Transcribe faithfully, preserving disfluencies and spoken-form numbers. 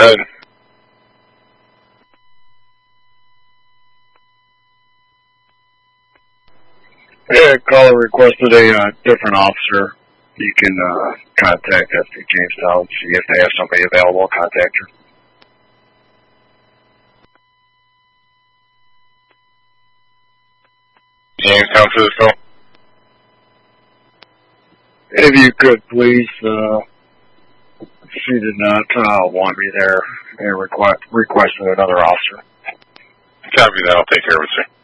ahead. Yeah, caller requested a uh, different officer. You can uh, contact S P Jamestown, see if they have somebody available. Contact her. Jamestown Physical. If you could, please. Uh, she did not uh, want me there. They request, requested another officer. Copy that. I'll take care of it, sir.